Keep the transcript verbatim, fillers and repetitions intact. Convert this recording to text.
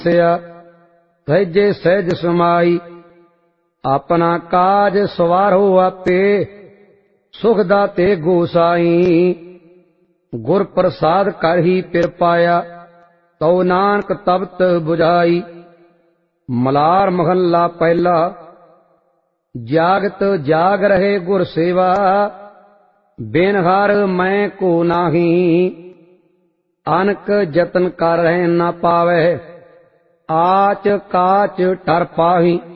ਸਿਆ ਸਹਿਜੇ ਸਹਿਜ ਸਮਾਈ। ਆਪਣਾ ਕਾਜ ਸਵਾਰੋ ਆਪੇ ਸੁਖ ਦਾਤੇ ਗੋਸਾਈ। ਗੁਰ ਪ੍ਰਸਾਦ ਕਰ ਹੀ ਪਿਰ ਪਾਇਆ ਤਉ ਨਾਨਕ ਤਬਤ ਬੁਝਾਈ। ਮਲਾਰ ਮਹੱਲਾ ਪਹਿਲਾ। ਜਾਗਤ ਜਾਗ ਰਹੇ ਗੁਰ ਸੇਵਾ ਬਿਨ ਹਰ ਮੈਂ ਕੋ ਨਾਹੀ। ਅਨਕ ਜਤਨ ਕਰ ਰਹਿ ਨਾ ਪਾਵੇ ਆਚ ਕਾਚ ਟਰ ਪਾਹੀ।